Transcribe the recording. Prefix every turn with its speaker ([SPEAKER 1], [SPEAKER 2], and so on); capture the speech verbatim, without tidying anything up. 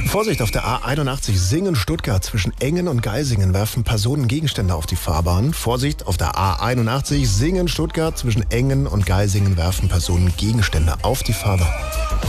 [SPEAKER 1] Vorsicht, auf der A einundachtzig Singen-Stuttgart zwischen Engen und Geisingen werfen Personen Gegenstände auf die Fahrbahn. Vorsicht, auf der A einundachtzig Singen-Stuttgart zwischen Engen und Geisingen werfen Personen Gegenstände auf die Fahrbahn.